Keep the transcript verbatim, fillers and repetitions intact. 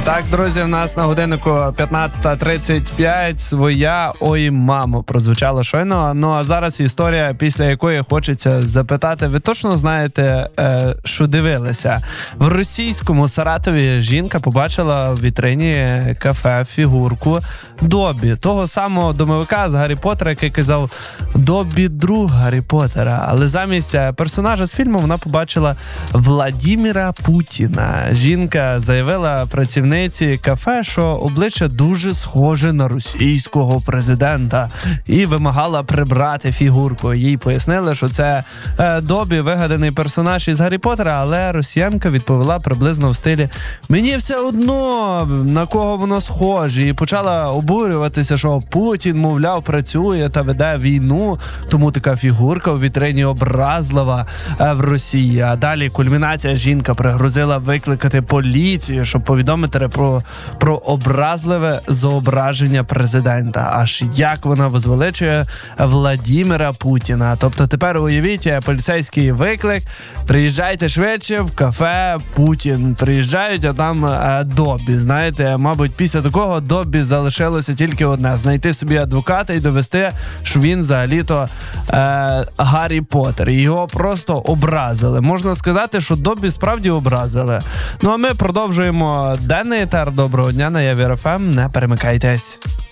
так, друзі, в нас на годиннику п'ятнадцята тридцять п'ять. Своя «Ой, мамо» прозвучало щойно. Ну, а зараз історія, після якої хочеться запитати. Ви точно знаєте, е, що дивилися? В російському Саратові жінка побачила в вітрині кафе фігурку Добі. Того самого домовика з Гаррі Поттера, який казав «Добі друг Гаррі Поттера». Але замість персонажа з фільму вона побачила Владіміра Путіна. Жінка заявила працівниці кафе, що обличчя дуже схоже на російського президента, і вимагала прибрати фігурку. Їй пояснили, що це е, Добі, вигаданий персонаж із Гаррі Поттера, але росіянка відповіла приблизно в стилі «Мені все одно, на кого воно схоже», і почала обурюватися, що Путін, мовляв, працює та веде війну, тому така фігурка у вітрині образлива е, в Росії. А далі кульмінація: жінка пригрозила викликати поліцію, щоб повідомити про, про образливе зображення президента. Аж як вона возвеличує Владіміра Путіна. Тобто тепер уявіть, поліцейський виклик: приїжджайте швидше в кафе Путін. Приїжджають, а там е, Добі. Знаєте, мабуть, після такого Добі залишилося тільки одне: знайти собі адвоката і довести, що він взагалі-то е, Гаррі Поттер. Його просто образили. Можна сказати, що Добі справді образили. Ну а ми продовжуємо денний етер. Доброго дня на Явір еф ем. Не перемикайтесь.